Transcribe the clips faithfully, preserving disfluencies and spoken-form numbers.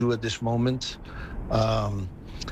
do at this moment. Um,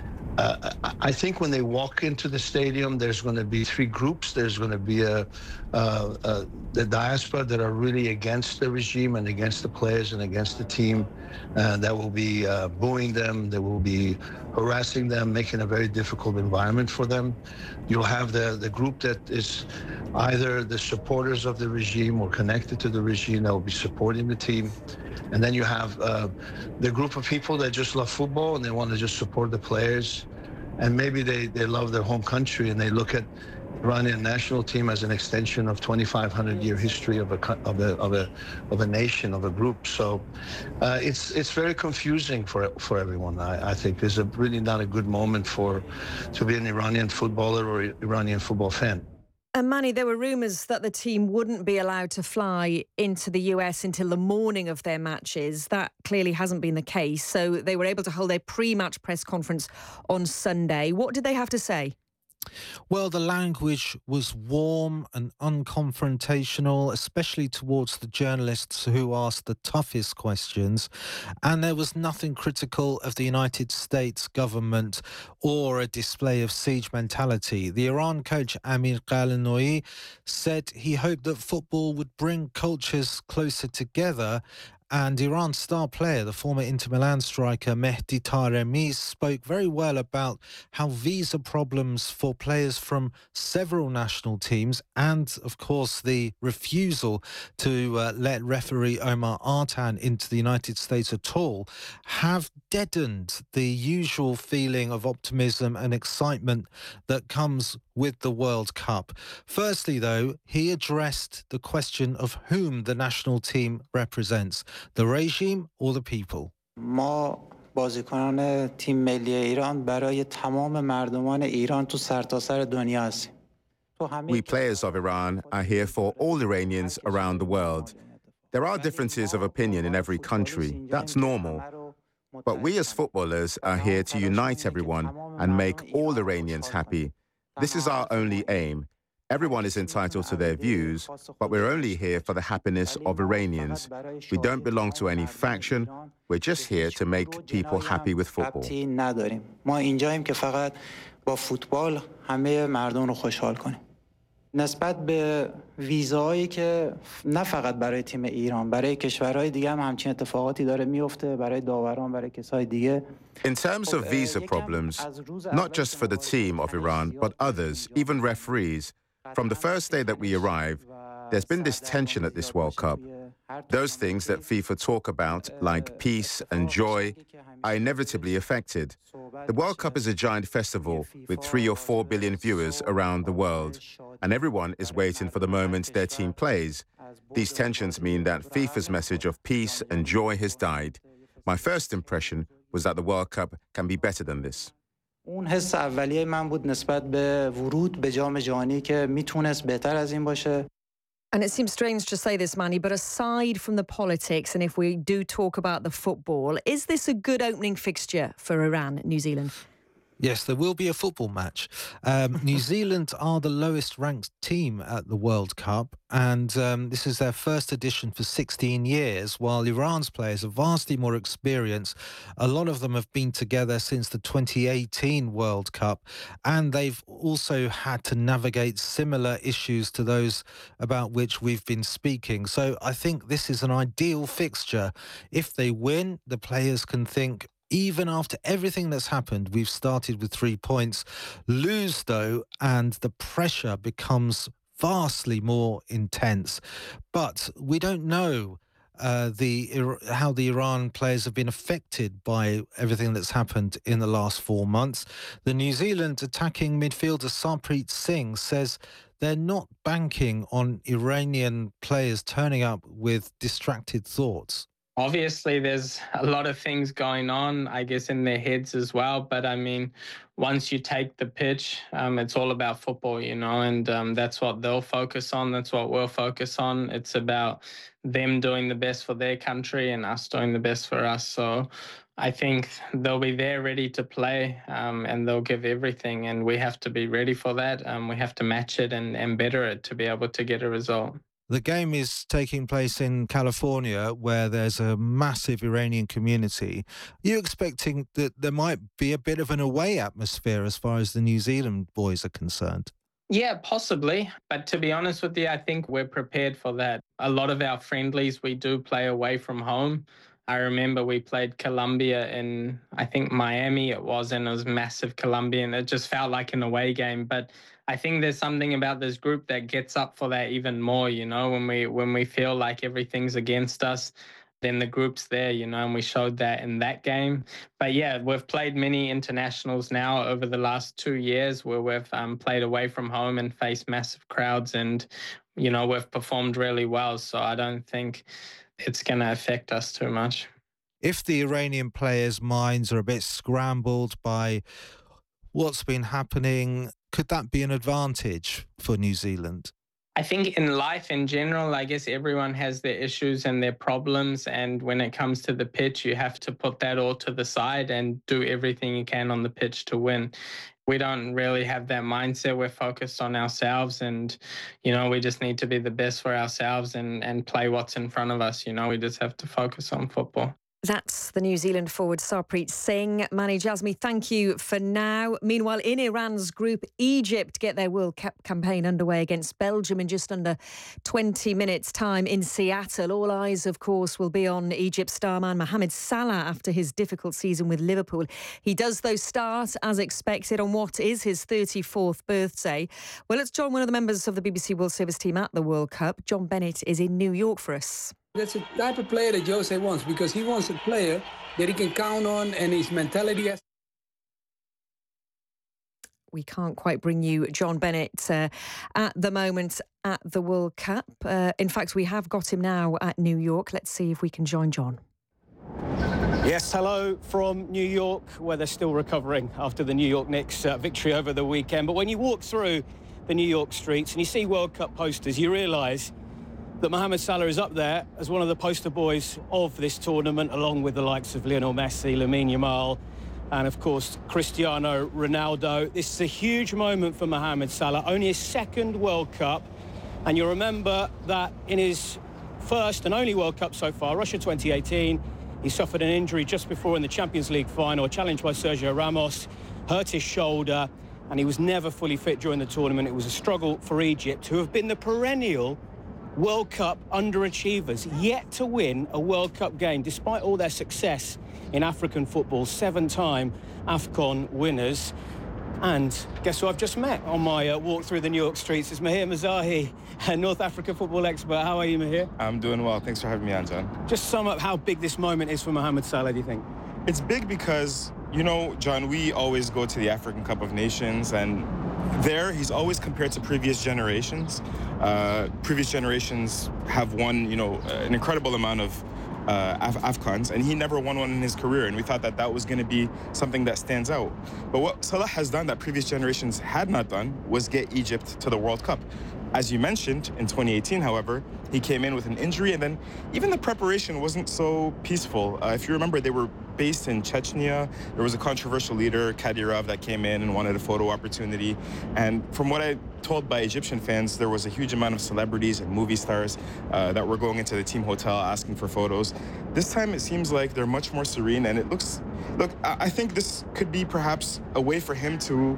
uh, I I think when they walk into the stadium, there's going to be three groups. There's going to be a, uh, uh, the diaspora that are really against the regime and against the players and against the team, uh, that will be uh, booing them. They will be harassing them, making a very difficult environment for them. You'll have the, the group that is either the supporters of the regime or connected to the regime that will be supporting the team. And then you have uh, the group of people that just love football and they want to just support the players. And maybe they, they love their home country and they look at Iranian national team as an extension of twenty-five hundred year history of a, of a, of a, of a nation, of a group. So uh, it's, it's very confusing for, for everyone. I, I think it's a really not a good moment for, to be an Iranian footballer or Iranian football fan. And Manny, there were rumours that the team wouldn't be allowed to fly into the U S until the morning of their matches. That clearly hasn't been the case. So they were able to hold a pre-match press conference on Sunday. What did they have to say? Well, the language was warm and unconfrontational, especially towards the journalists who asked the toughest questions. And there was nothing critical of the United States government or a display of siege mentality. The Iran coach Amir Qalanoui said he hoped that football would bring cultures closer together. And Iran's star player, the former Inter Milan striker Mehdi Taremi, spoke very well about how visa problems for players from several national teams and, of course, the refusal to uh, let referee Omar Artan into the United States at all have deadened the usual feeling of optimism and excitement that comes with the World Cup. Firstly, though, he addressed the question of whom the national team represents, the regime or the people. ما بازیکنان تیم ملی ایران برای تمام مردمان ایران تو سرتاسر دنیا هستیم. We players of Iran are here for all Iranians around the world. There are differences of opinion in every country. That's normal. But we as footballers are here to unite everyone and make all Iranians happy. This is our only aim. Everyone is entitled to their views, but we're only here for the happiness of Iranians. We don't belong to any faction. We're just here to make people happy with football. ما اینجاییم که فقط با فوتبال همه مردم رو خوشحال کنیم. نسبت به ویزایی که نه فقط برای تیم ایران، برای کشورهای دیگه هم همچین اتفاقاتی داره میفته، برای داوران، برای کسای دیگه. In terms of visa problems, not just for the team of Iran, but others, even referees, from the first day that we arrived, there's been this tension at this World Cup. Those things that FIFA talk about, like peace and joy, are inevitably affected. The World Cup is a giant festival with three or four billion viewers around the world, and everyone is waiting for the moment their team plays. These tensions mean that FIFA's message of peace and joy has died. My first impression was that the World Cup can be better than this. اون حس اولیه من بود نسبت به ورود به جام جهانی که میتونست بهتر از این باشه. And it seems strange to say this, Manny, but aside from the politics, and if we do talk about the football, is this a good opening fixture for Iran, New Zealand? Yes, there will be a football match. Um, New Zealand are the lowest ranked team at the World Cup, and um, this is their first edition for sixteen years, while Iran's players are vastly more experienced. A lot of them have been together since the twenty eighteen World Cup, and they've also had to navigate similar issues to those about which we've been speaking. So I think this is an ideal fixture. If they win, the players can think, even after everything that's happened, we've started with three points. Lose, though, and the pressure becomes vastly more intense. But we don't know uh, the how the Iran players have been affected by everything that's happened in the last four months. The New Zealand attacking midfielder Sarpreet Singh says they're not banking on Iranian players turning up with distracted thoughts. Obviously, there's a lot of things going on, I guess, in their heads as well. But I mean, once you take the pitch, um, it's all about football, you know, and um, that's what they'll focus on. That's what we'll focus on. It's about them doing the best for their country and us doing the best for us. So I think they'll be there ready to play um, and they'll give everything. And we have to be ready for that. Um, we have to match it and, and better it to be able to get a result. The game is taking place in California, where there's a massive Iranian community. Are you expecting that there might be a bit of an away atmosphere as far as the New Zealand boys are concerned? Yeah, possibly. But to be honest with you, I think we're prepared for that. A lot of our friendlies, we do play away from home. I remember we played Colombia in, I think, Miami it was, and it was massive Colombia, and it just felt like an away game. But I think there's something about this group that gets up for that even more, you know, when we when we feel like everything's against us, then the group's there, you know, and we showed that in that game. But yeah, we've played many internationals now over the last two years where we've um, played away from home and faced massive crowds, and, you know, we've performed really well. So I don't think it's going to affect us too much. If the Iranian players' minds are a bit scrambled by what's been happening, could that be an advantage for New Zealand? I think in life in general, I guess everyone has their issues and their problems. And when it comes to the pitch, you have to put that all to the side and do everything you can on the pitch to win. We don't really have that mindset. We're focused on ourselves, and, you know, we just need to be the best for ourselves and, and play what's in front of us. You know, we just have to focus on football. That's the New Zealand forward Sarpreet Singh. Mani Jasmi, thank you for now. Meanwhile, in Iran's group, Egypt get their World Cup campaign underway against Belgium in just under twenty minutes' time in Seattle. All eyes, of course, will be on Egypt starman Mohamed Salah after his difficult season with Liverpool. He does, though, start, as expected, on what is his thirty-fourth birthday. Well, let's join one of the members of the B B C World Service team at the World Cup. John Bennett is in New York for us. That's the type of player that Jose wants, because he wants a player that he can count on, and his mentality has... We can't quite bring you John Bennett uh, at the moment at the World Cup. Uh, in fact, we have got him now at New York. Let's see if we can join John. Yes, hello from New York, where they're still recovering after the New York Knicks uh, victory over the weekend. But when you walk through the New York streets and you see World Cup posters, you realise that Mohamed Salah is up there as one of the poster boys of this tournament, along with the likes of Lionel Messi, Lamine Yamal, and of course Cristiano Ronaldo. This is a huge moment for Mohamed Salah, only his second World Cup, and you'll remember that in his first and only World Cup so far, Russia twenty eighteen, he suffered an injury just before in the Champions League final, challenged by Sergio Ramos, hurt his shoulder, and he was never fully fit during the tournament. It was a struggle for Egypt, who have been the perennial World Cup underachievers, yet to win a World Cup game despite all their success in African football, seven-time AFCON winners. And guess who I've just met on my uh, walk through the New York streets? It's Mahir Mezahi, a North African football expert. How are you, Mahir? I'm doing well. Thanks for having me on, John. Just sum up how big this moment is for Mohamed Salah, do you think? It's big because, you know, John, we always go to the African Cup of Nations, and there he's always compared to previous generations. Uh, previous generations have won, you know, an incredible amount of uh, Af AFCONs, and he never won one in his career, and we thought that that was going to be something that stands out. But what Salah has done that previous generations had not done was get Egypt to the World Cup. As you mentioned, in twenty eighteen, however, he came in with an injury, and then even the preparation wasn't so peaceful. Uh, if you remember, they were based in Chechnya. There was a controversial leader, Kadyrov, that came in and wanted a photo opportunity. And from what I'm told by Egyptian fans, there was a huge amount of celebrities and movie stars uh, that were going into the team hotel asking for photos. This time, it seems like they're much more serene, and it looks... Look, I think this could be perhaps a way for him to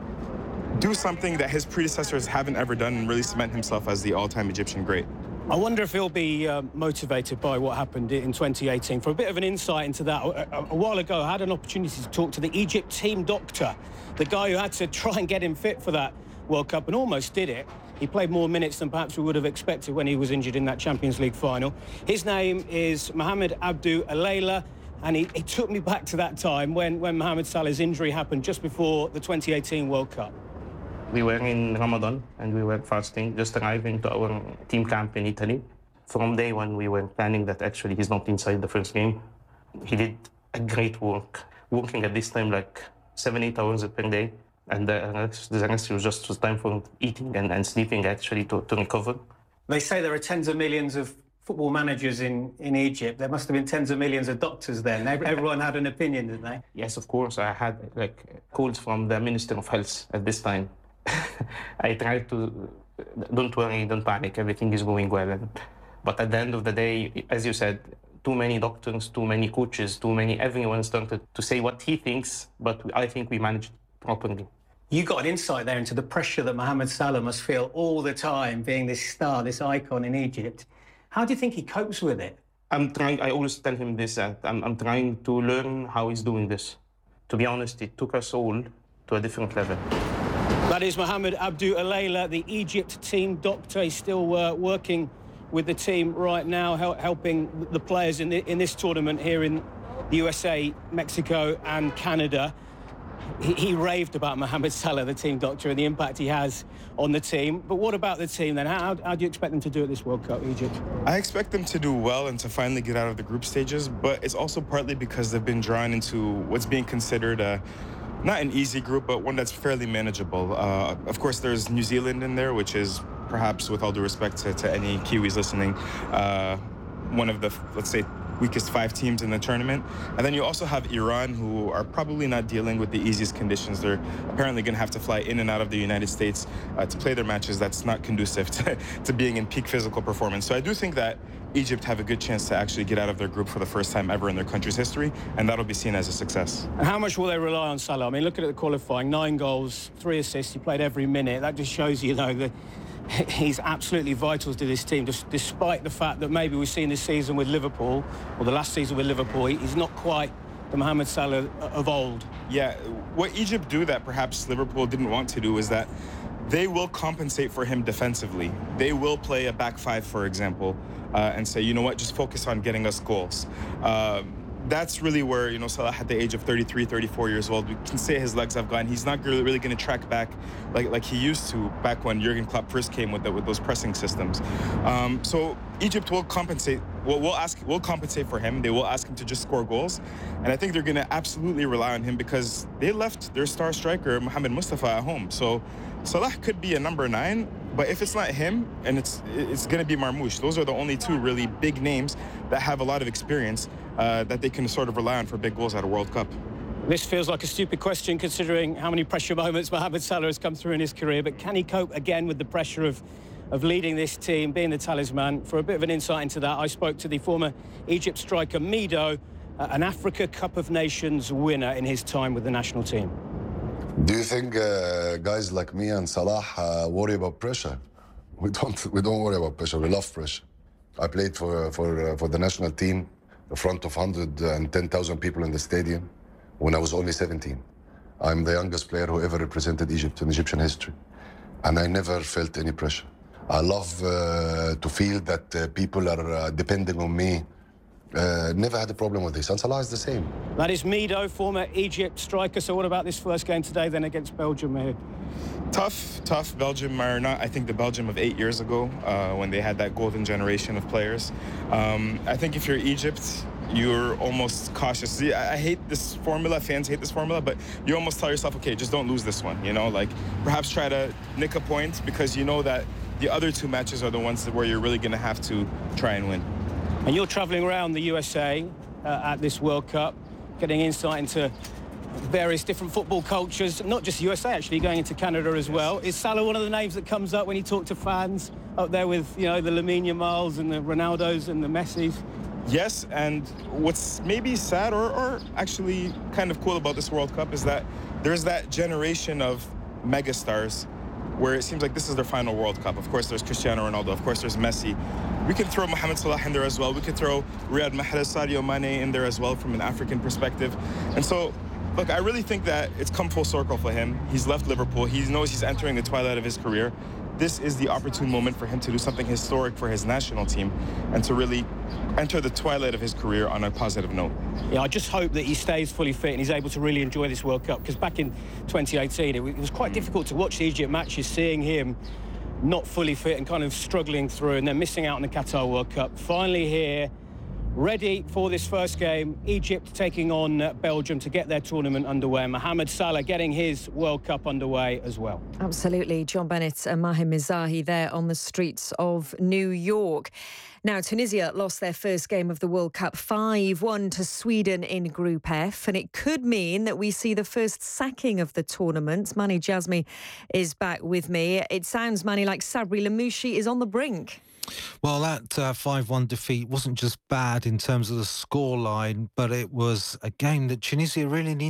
do something that his predecessors haven't ever done and really cement himself as the all-time Egyptian great. I wonder if he'll be uh, motivated by what happened in twenty eighteen. For a bit of an insight into that, a, a, a while ago I had an opportunity to talk to the Egypt team doctor, the guy who had to try and get him fit for that World Cup and almost did it. He played more minutes than perhaps we would have expected when he was injured in that Champions League final. His name is Mohamed Abdou Alayla, and he, he took me back to that time when, when Mohamed Salah's injury happened just before the twenty eighteen World Cup. We were in Ramadan and we were fasting, just arriving to our team camp in Italy. From day one, we were planning that actually he's not inside the first game. He did a great work, working at this time like seven, eight hours per day. And the rest, the rest was just was time for eating and, and sleeping actually to, to recover. They say there are tens of millions of football managers in, in Egypt. There must have been tens of millions of doctors then. Everyone had an opinion, didn't they? Yes, of course. I had like calls from the Minister of Health at this time. I tried to don't worry, don't panic, everything is going well. And, but at the end of the day, as you said, too many doctors, too many coaches, too many, everyone started to say what he thinks, but I think we managed properly. You got an insight there into the pressure that Mohamed Salah must feel all the time, being this star, this icon in Egypt. How do you think he copes with it? I'm trying, I always tell him this, that I'm, I'm trying to learn how he's doing this. To be honest, it took us all to a different level. That is Mohamed Abdu Alayla, the Egypt team doctor. He's still uh, working with the team right now, hel helping the players in, the, in this tournament here in the U S A, Mexico and Canada. He, he raved about Mohamed Salah, the team doctor, and the impact he has on the team. But what about the team then? How, how do you expect them to do at this World Cup, Egypt? I expect them to do well and to finally get out of the group stages, but it's also partly because they've been drawn into what's being considered a, not an easy group, but one that's fairly manageable. Uh, of course, there's New Zealand in there, which is perhaps, with all due respect to, to any Kiwis listening, uh, one of the, let's say, weakest five teams in the tournament. And then you also have Iran, who are probably not dealing with the easiest conditions. They're apparently going to have to fly in and out of the United States uh, to play their matches. That's not conducive to, to being in peak physical performance. So I do think that Egypt have a good chance to actually get out of their group for the first time ever in their country's history, and that'll be seen as a success. And how much will they rely on Salah? I mean, looking at the qualifying, nine goals, three assists, he played every minute. That just shows you, you know, that he's absolutely vital to this team, just despite the fact that maybe we've seen this season with Liverpool, or the last season with Liverpool, he's not quite the Mohamed Salah of old. Yeah, what Egypt do that perhaps Liverpool didn't want to do is that they will compensate for him defensively. They will play a back five, for example, uh, and say, you know what, just focus on getting us goals. Uh, That's really where, you know, Salah at the age of thirty-three, thirty-four years old, we can say his legs have gone. He's not really, really going to track back like, like he used to back when Jurgen Klopp first came with, the, with those pressing systems. Um, so Egypt will compensate. We'll, we'll ask. We'll compensate for him. They will ask him to just score goals, and I think they're going to absolutely rely on him because they left their star striker Mohamed Mustafa at home. So Salah could be a number nine, but if it's not him, and it's it's going to be Marmoush. Those are the only two really big names that have a lot of experience uh, that they can sort of rely on for big goals at a World Cup. This feels like a stupid question considering how many pressure moments Mohamed Salah has come through in his career, but can he cope again with the pressure of of leading this team, being the talisman? For a bit of an insight into that, I spoke to the former Egypt striker Mido, uh, an Africa Cup of Nations winner in his time with the national team. Do you think uh, guys like me and Salah uh, worry about pressure? We don't. We don't worry about pressure. We love pressure. I played for for uh, for the national team in front of one hundred ten thousand people in the stadium when I was only seventeen. I'm the youngest player who ever represented Egypt in Egyptian history, and I never felt any pressure. I love uh, to feel that uh, people are uh, depending on me. Uh, never had a problem with this, and Salah is the same. That is Mido, former Egypt striker. So what about this first game today then against Belgium here? Tough, tough. Belgium are not, I think, the Belgium of eight years ago uh, when they had that golden generation of players. Um, I think if you're Egypt, you're almost cautious. See, I, I hate this formula. Fans hate this formula, but you almost tell yourself, okay, just don't lose this one. You know, like perhaps try to nick a point because you know that the other two matches are the ones where you're really going to have to try and win. And you're travelling around the U S A uh, at this World Cup, getting insight into various different football cultures, not just U S A actually, going into Canada as well. Is Salah one of the names that comes up when you talk to fans up there with, you know, the Lamine Yamals and the Ronaldos and the Messis? Yes, and what's maybe sad or, or actually kind of cool about this World Cup is that there's that generation of megastars where it seems like this is their final World Cup. Of course, there's Cristiano Ronaldo. Of course, there's Messi. We can throw Mohamed Salah in there as well. We could throw Riyad Mahrez, Sadio Mane in there as well from an African perspective. And so, look, I really think that it's come full circle for him. He's left Liverpool. He knows he's entering the twilight of his career. This is the opportune moment for him to do something historic for his national team and to really enter the twilight of his career on a positive note. Yeah, I just hope that he stays fully fit and he's able to really enjoy this World Cup, because back in twenty eighteen, it was quite difficult to watch the Egypt matches, seeing him not fully fit and kind of struggling through and then missing out on the Qatar World Cup. Finally here, ready for this first game. Egypt taking on uh, Belgium to get their tournament underway. Mohamed Salah getting his World Cup underway as well. Absolutely. John Bennett and Mahim Mizahi there on the streets of New York. Now, Tunisia lost their first game of the World Cup five one to Sweden in Group F, and it could mean that we see the first sacking of the tournament. Mani Jasmi is back with me. It sounds, Mani, like Sabri Lamouchi is on the brink. Well, that uh, five one defeat wasn't just bad in terms of the scoreline, but it was a game that Tunisia really needed